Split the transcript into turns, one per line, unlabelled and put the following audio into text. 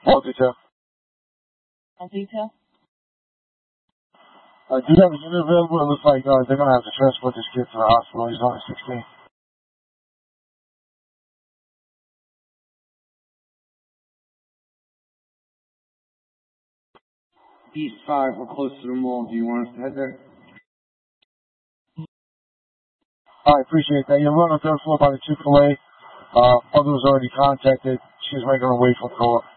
All detail.
All detail?
Do you have a unit available? It looks like they're going to have to transport this kid to the hospital. He's only 16.
East 5, we're close to the mall. Do you want us to head there?
I appreciate that. You're on the third floor by the Chick-fil-A. Mother was already contacted. She's making her way for court.